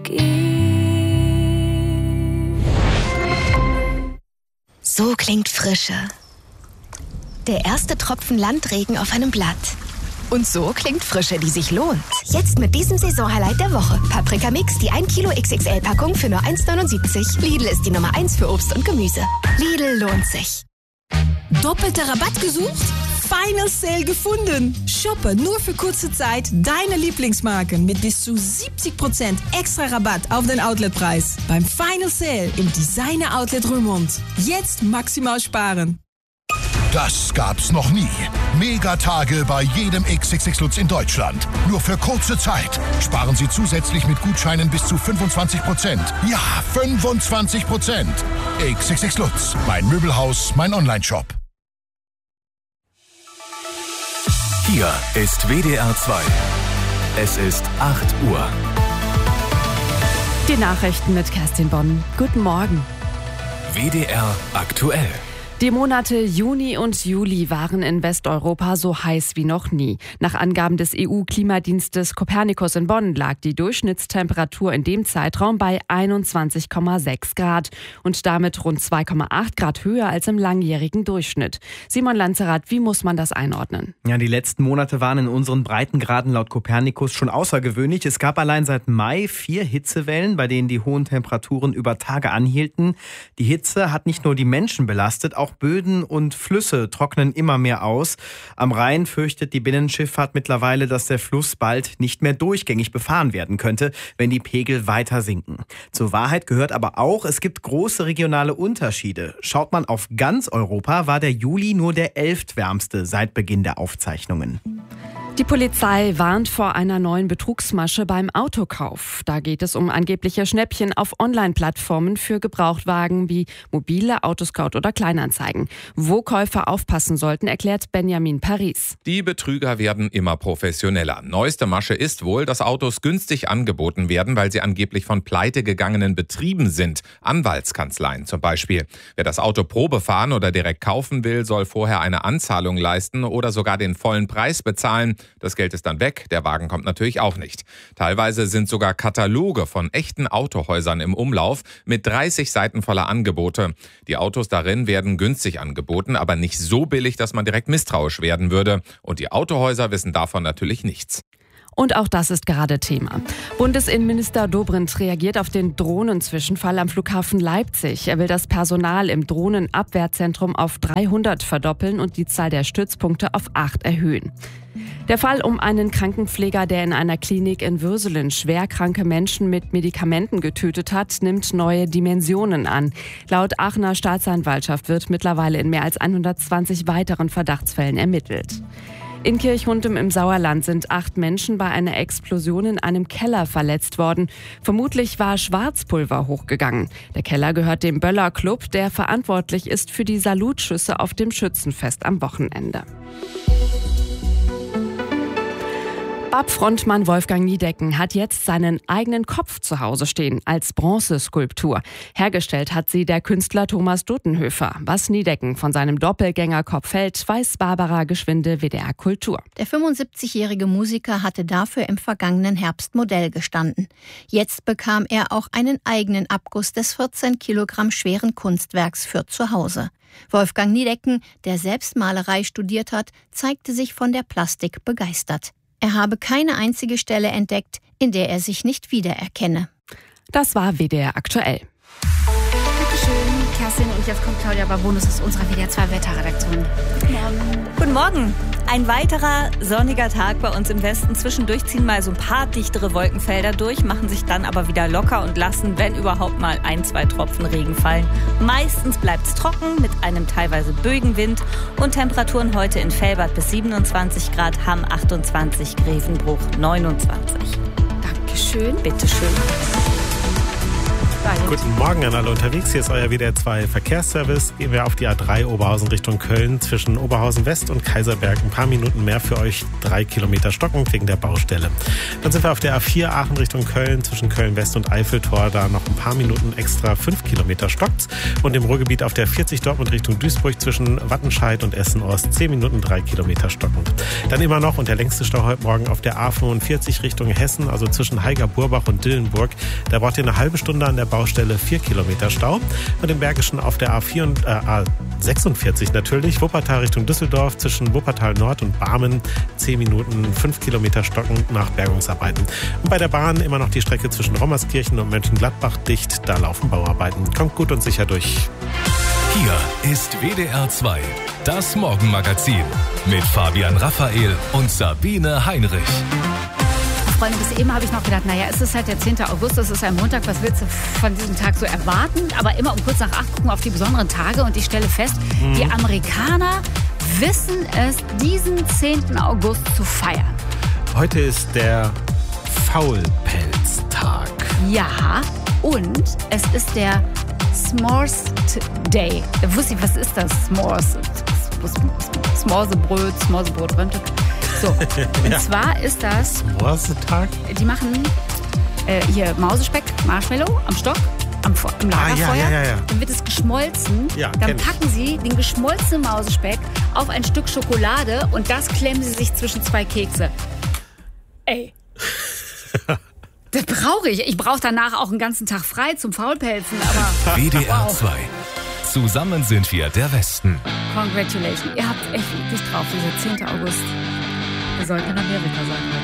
So klingt Frische. Der erste Tropfen Landregen auf einem Blatt. Und so klingt Frische, die sich lohnt. Jetzt mit diesem Saisonhighlight der Woche. Paprika Mix, die 1 Kilo XXL-Packung für nur 1,79. Lidl ist die Nummer 1 für Obst und Gemüse. Lidl lohnt sich. Doppelter Rabatt gesucht? Final Sale gefunden. Shoppe nur für kurze Zeit deine Lieblingsmarken mit bis zu 70% extra Rabatt auf den Outletpreis. Beim Final Sale im Designer Outlet Roermond. Jetzt maximal sparen. Das gab's noch nie. Megatage bei jedem XXX Lutz in Deutschland. Nur für kurze Zeit. Sparen Sie zusätzlich mit Gutscheinen bis zu 25%. Ja, 25%. XXX Lutz. Mein Möbelhaus, mein Onlineshop. Hier ist WDR 2. Es ist 8 Uhr. Die Nachrichten mit Kerstin Bonn. Guten Morgen. WDR aktuell. Die Monate Juni und Juli waren in Westeuropa so heiß wie noch nie. Nach Angaben des EU-Klimadienstes Copernicus in Bonn lag die Durchschnittstemperatur in dem Zeitraum bei 21,6 Grad und damit rund 2,8 Grad höher als im langjährigen Durchschnitt. Simon Lanzerath, wie muss man das einordnen? Ja, die letzten Monate waren in unseren Breitengraden laut Copernicus schon außergewöhnlich. Es gab allein seit Mai 4 Hitzewellen, bei denen die hohen Temperaturen über Tage anhielten. Die Hitze hat nicht nur die Menschen belastet, auch Böden und Flüsse trocknen immer mehr aus. Am Rhein fürchtet die Binnenschifffahrt mittlerweile, dass der Fluss bald nicht mehr durchgängig befahren werden könnte, wenn die Pegel weiter sinken. Zur Wahrheit gehört aber auch, es gibt große regionale Unterschiede. Schaut man auf ganz Europa, war der Juli nur der 11. wärmste seit Beginn der Aufzeichnungen. Die Polizei warnt vor einer neuen Betrugsmasche beim Autokauf. Da geht es um angebliche Schnäppchen auf Online-Plattformen für Gebrauchtwagen wie Mobile, Autoscout oder Kleinanzeigen. Wo Käufer aufpassen sollten, erklärt Benjamin Paris. Die Betrüger werden immer professioneller. Neueste Masche ist wohl, dass Autos günstig angeboten werden, weil sie angeblich von pleitegegangenen Betrieben sind. Anwaltskanzleien zum Beispiel. Wer das Auto Probe fahren oder direkt kaufen will, soll vorher eine Anzahlung leisten oder sogar den vollen Preis bezahlen. Das Geld ist dann weg, der Wagen kommt natürlich auch nicht. Teilweise sind sogar Kataloge von echten Autohäusern im Umlauf mit 30 Seiten voller Angebote. Die Autos darin werden günstig angeboten, aber nicht so billig, dass man direkt misstrauisch werden würde. Und die Autohäuser wissen davon natürlich nichts. Und auch das ist gerade Thema. Bundesinnenminister Dobrindt reagiert auf den Drohnenzwischenfall am Flughafen Leipzig. Er will das Personal im Drohnenabwehrzentrum auf 300 verdoppeln und die Zahl der Stützpunkte auf 8 erhöhen. Der Fall um einen Krankenpfleger, der in einer Klinik in Würselen schwerkranke Menschen mit Medikamenten getötet hat, nimmt neue Dimensionen an. Laut Aachener Staatsanwaltschaft wird mittlerweile in mehr als 120 weiteren Verdachtsfällen ermittelt. In Kirchhundem im Sauerland sind 8 Menschen bei einer Explosion in einem Keller verletzt worden. Vermutlich war Schwarzpulver hochgegangen. Der Keller gehört dem Böller Club, der verantwortlich ist für die Salutschüsse auf dem Schützenfest am Wochenende. BAP-Frontmann Wolfgang Niedecken hat jetzt seinen eigenen Kopf zu Hause stehen, als Bronzeskulptur. Hergestellt hat sie der Künstler Thomas Duttenhöfer. Was Niedecken von seinem Doppelgängerkopf hält, weiß Barbara Geschwinde, WDR Kultur. Der 75-jährige Musiker hatte dafür im vergangenen Herbst Modell gestanden. Jetzt bekam er auch einen eigenen Abguss des 14 Kilogramm schweren Kunstwerks für zu Hause. Wolfgang Niedecken, der selbst Malerei studiert hat, zeigte sich von der Plastik begeistert. Er habe keine einzige Stelle entdeckt, in der er sich nicht wiedererkenne. Das war WDR aktuell. Dankeschön, Kerstin. Und jetzt kommt Claudia Babonus aus unserer WDR 2 Wetterredaktion. Guten Morgen. Guten Morgen. Ein weiterer sonniger Tag bei uns im Westen. Zwischendurch ziehen mal so ein paar dichtere Wolkenfelder durch, machen sich dann aber wieder locker und lassen, wenn überhaupt mal 1-2 Tropfen Regen fallen. Meistens bleibt es trocken mit einem teilweise böigen Wind und Temperaturen heute in Velbert bis 27 Grad, Hamm 28, Grevenbruch 29. Dankeschön. Bitteschön. Guten Morgen an alle unterwegs. Hier ist euer WDR 2 Verkehrsservice. Gehen wir auf die A3 Oberhausen Richtung Köln. Zwischen Oberhausen West und Kaiserberg ein paar Minuten mehr für euch. 3 Kilometer stockend wegen der Baustelle. Dann sind wir auf der A4 Aachen Richtung Köln. Zwischen Köln West und Eiffeltor. Da noch ein paar Minuten extra 5 Kilometer stockt's. Und im Ruhrgebiet auf der 40 Dortmund Richtung Duisburg zwischen Wattenscheid und Essen-Ost 10 Minuten 3 Kilometer stockend. Dann immer noch und der längste Stau heute Morgen auf der A45 Richtung Hessen. Also zwischen Haiger-Burbach und Dillenburg. Da braucht ihr eine halbe Stunde an der Baustelle 4 Kilometer Stau. Und im Bergischen auf der A46 natürlich. Wuppertal Richtung Düsseldorf zwischen Wuppertal Nord und Barmen 10 Minuten 5 Kilometer stockend nach Bergungsarbeiten. Und bei der Bahn immer noch die Strecke zwischen Rommerskirchen und Mönchengladbach dicht. Da laufen Bauarbeiten. Kommt gut und sicher durch. Hier ist WDR 2, das Morgenmagazin mit Fabian Raphael und Sabine Heinrich. Freunde, bis eben habe ich noch gedacht, naja, es ist halt der 10. August, es ist ein Montag, was willst du von diesem Tag so erwarten? Aber immer um kurz nach 8 gucken auf die besonderen Tage und ich stelle fest, die Amerikaner wissen es, diesen 10. August zu feiern. Heute ist der Faulpelztag. Ja, und es ist der S'mores Day. Da wusste ich, was ist das? S'mores. S'morsebrot, So, und zwar ist das... S'morsetag? Die machen hier Mausespeck, Marshmallow am Stock, im Lagerfeuer. Ja. Dann wird es geschmolzen. Ja, dann packen sie den geschmolzenen Mausespeck auf ein Stück Schokolade und das klemmen sie sich zwischen 2 Kekse. Ey. Das brauche ich. Ich brauche danach auch einen ganzen Tag frei zum Faulpelzen. Aber WDR 2. Zusammen sind wir der Westen. Congratulations. Ihr habt echt wirklich drauf, dieser 10. August. Wir sollten in Amerika sein heute.